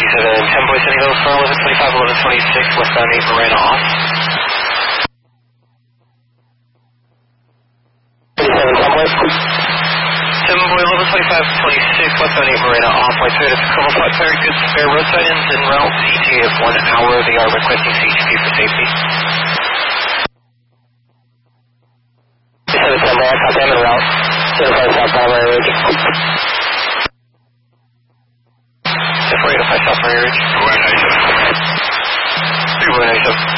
10 Boy City Hills for 1125, 1126, westbound 8 Marina off. 10 Boy 1125, 26, westbound 8 Marina off. Right through to Tacoma Flight Very good spare roadside ends en route. ETA of 1 hour. They are requesting CHP for safety. 10 Boy, I copy, I'm en route. 05 South Primary Ridge. 485 South Primary Ridge. 3197.